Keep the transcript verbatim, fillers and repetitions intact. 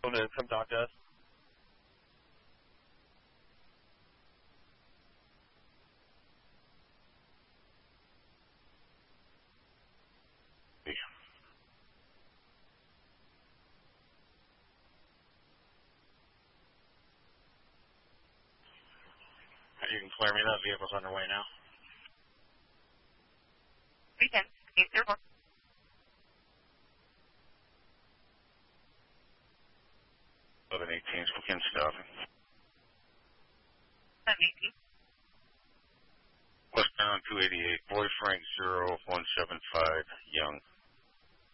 to come talk to us? You can clear me. That vehicle's underway now. three ten, eight zero four. eleven eighteen, Spokane Staffing. seven eighteen. Westbound two eighty-eight, Boy Frank zero one seven five, Young.